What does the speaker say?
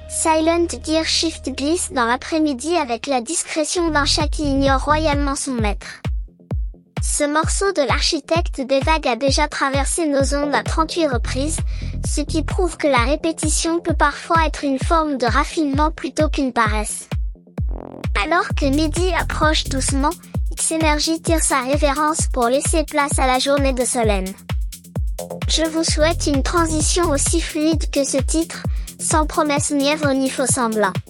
Silent Gear Shift glisse dans l'après-midi avec la discrétion d'un chat qui ignore royalement son maître. Ce morceau de l'architecte des vagues a déjà traversé nos ondes à 38 reprises, ce qui prouve que la répétition peut parfois être une forme de raffinement plutôt qu'une paresse. Alors que midi approche doucement, X-Energy tire sa révérence pour laisser place à la journée de Solène. Je vous souhaite une transition aussi fluide que ce titre, sans promesse mièvre ni faux semblant.